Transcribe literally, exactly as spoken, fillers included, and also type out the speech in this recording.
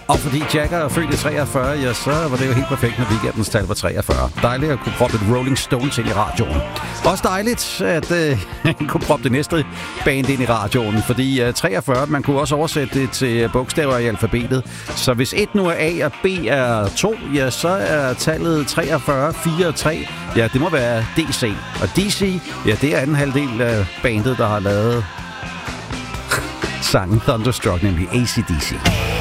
Og fordi Jagger er født i treogfyrre, ja, så var det jo helt perfekt, når weekendens tal var treogfyrre. Dejligt at kunne proppe et Rolling Stones ind i radioen. Også dejligt, at øh, kunne proppe det næste band ind i radioen, fordi øh, treogfyrre, man kunne også oversætte det til bogstaver i alfabetet. Så hvis et nu er A og B er to, ja, så er tallet treogfyrre, fire og tre. Ja, det må være D C. Og D C, ja, det er anden halvdel af bandet, der har lavet sangen Thunderstruck, nemlig A C D C.